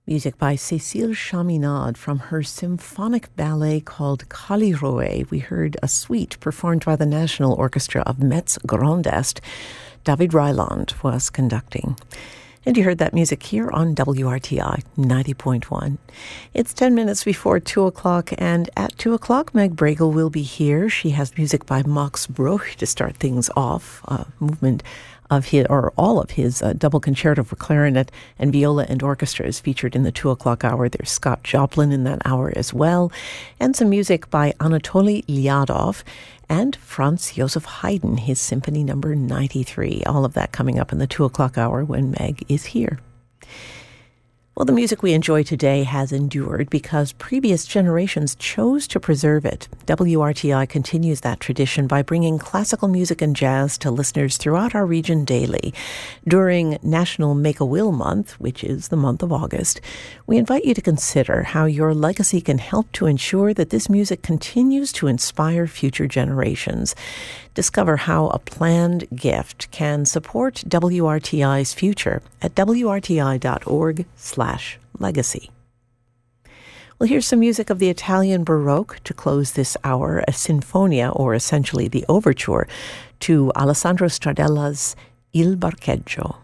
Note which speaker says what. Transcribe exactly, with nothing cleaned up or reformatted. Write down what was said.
Speaker 1: Music by Cécile Chaminade from her symphonic ballet called Kaliroe. We heard a suite performed by the National Orchestra of Metz Grand Est. David Ryland was conducting. And you heard that music here on W R T I ninety point one. It's ten minutes before two o'clock, and at two o'clock, Meg Bregel will be here. She has music by Max Bruch to start things off, a movement of his, or all of his uh, double concerto for clarinet and viola and orchestra is featured in the two o'clock hour. There's Scott Joplin in that hour as well, and some music by Anatoly Lyadov and Franz Joseph Haydn, his Symphony Number ninety-three. All of that coming up in the two o'clock hour when Meg is here. Well, the music we enjoy today has endured because previous generations chose to preserve it. W R T I continues that tradition by bringing classical music and jazz to listeners throughout our region daily. During National Make-A-Will Month, which is the month of August, we invite you to consider how your legacy can help to ensure that this music continues to inspire future generations. Discover how a planned gift can support W R T I's future at w r t i dot org slash legacy. Well, here's some music of the Italian Baroque to close this hour, a sinfonia, or essentially the overture, to Alessandro Stradella's Il Barcheggio.